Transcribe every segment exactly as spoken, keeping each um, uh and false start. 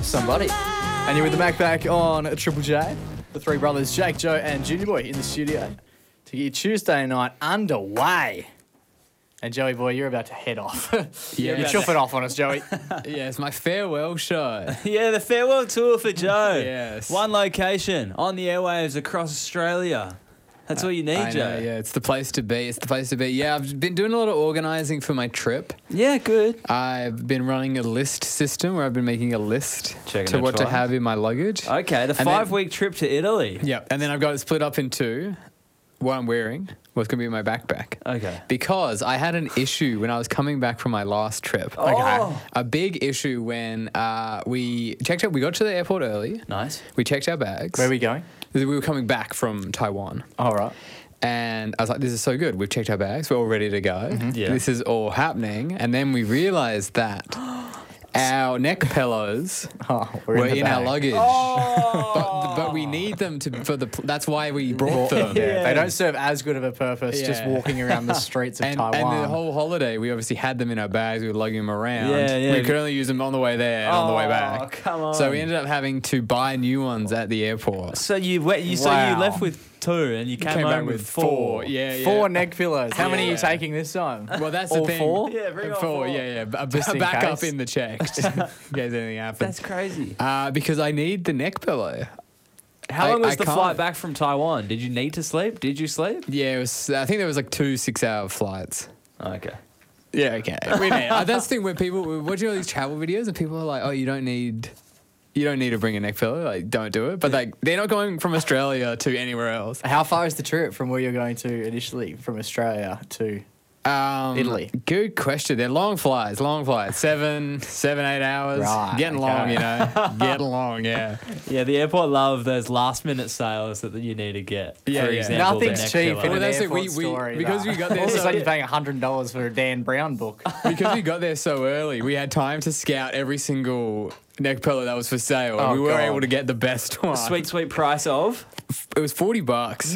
somebody. And you're with the Mac back on Triple J. The three brothers, Jake, Joe, and Junior Boy in the studio to get your Tuesday night underway. And Joey boy, you're about to head off. Yeah, you're chuffing off on us, Joey. Yeah, it's my farewell show. Yeah, the farewell tour for Joe. Yes. One location on the airwaves across Australia. That's all you need, I Joe. know, yeah, it's the place to be. It's the place to be. Yeah, I've been doing a lot of organising for my trip. Yeah, good. I've been running a list system where I've been making a list Checking to it what to twice. have in my luggage. Okay, the then- five-week trip to Italy. Yep. And then I've got it split up in two. What I'm wearing, what's going to be in my backpack. Okay. Because I had an issue when I was coming back from my last trip. Oh. A big issue when uh, we checked out, we got to the airport early. Nice. We checked our bags. Where are we going? We were coming back from Taiwan. All right. And I was like, this is so good. We've checked our bags. We're all ready to go. Yeah. This is all happening. And then we realized that our neck pillows Oh, we're were in, the in our bag. luggage. But, but we need them to for the. That's why we brought them. Yeah, Yeah. they don't serve as good of a purpose just Yeah. walking around the streets of And, Taiwan. and the whole holiday, we obviously had them in our bags. We were lugging them around. Yeah, yeah. We could only use them on the way there and on the way Oh, back. come on. So we ended up having to buy new ones at the airport. So you went, you so Wow. you left with two and you came, Came home back with, with four. four. Yeah, yeah. Four neck pillows. How many are you Yeah. taking this time? Well, that's All the thing. four? Yeah, bring on four. four. Yeah, yeah. A, Just a in backup case. in the check, just in case anything happens. That's crazy. Uh, because I need the neck pillow. How I- long was I the can't. flight back from Taiwan? Did you need to sleep? Did you sleep? Yeah, it was. I think there was like two six-hour flights. Okay. Yeah, okay. We need, uh, that's the thing where people we're watching all these travel videos and people are like, "Oh, you don't need, you don't need to bring a neck pillow. Like, don't do it." But like, they're not going from Australia to anywhere else. How far is the trip from where you're going to initially from Australia to? Um, Italy. Good question. They're long flights. Long flights. Seven, seven, eight hours. Right, Getting okay. long, you know. Getting long. Yeah. Yeah, the airport love those last minute sales that you need to get. Yeah, for yeah. example, the Nothing's neck cheap pillow. in Well, an that's it. airport We- we- story. because though. we got there All of a so- sudden you're paying one hundred dollars for a Dan Brown book. Because we got there so early, we had time to scout every single neck pillow that was for sale. Oh, and we were God. able to get the best one. Sweet, sweet price of. It was forty bucks.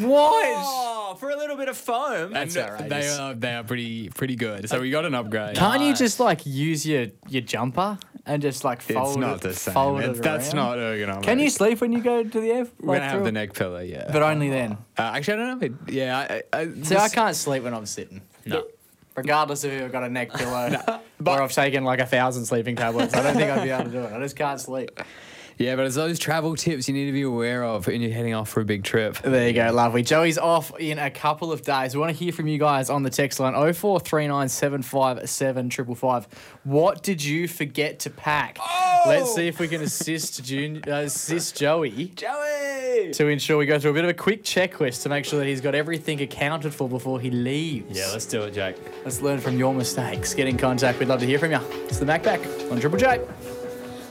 Oh, for a little bit of foam. That's And outrageous. They are they are pretty pretty good. So we got an upgrade. Can't you Nice. just like use your, your jumper and just like fold It's not it, the same. fold It's- it that's around? not ergonomic. Can you sleep when you go to the air? We're like, gonna have through- the neck pillow, yeah. But only then. uh, actually, I don't know. If it, yeah, I, I, See, I this- can't sleep when I'm sitting. No. Regardless of if I've got a neck pillow or I've taken like a thousand sleeping tablets. I don't think I'd be able to do it. I just can't sleep. Yeah, but it's those travel tips you need to be aware of when you're heading off for a big trip. There you go, lovely. Joey's off in a couple of days. We want to hear from you guys on the text line oh four three nine seven five seven five five five. What did you forget to pack? Oh! Let's see if we can assist Jun- uh, assist Joey Joey! to ensure we go through a bit of a quick checklist to make sure that he's got everything accounted for before he leaves. Yeah, let's do it, Jake. Let's learn from your mistakes. Get in contact. We'd love to hear from you. It's the Mac Back on Triple J.